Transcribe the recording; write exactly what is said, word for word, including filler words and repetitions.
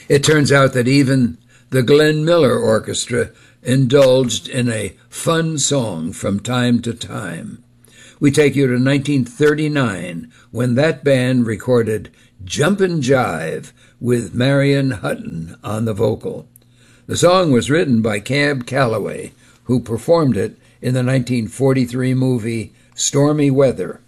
It turns out that even the Glenn Miller Orchestra indulged in a fun song from time to time. We take you to nineteen thirty-nine, when that band recorded Jumpin' Jive with Marion Hutton on the vocal. The song was written by Cab Calloway, who performed it in the nineteen forty-three movie Stormy Weather.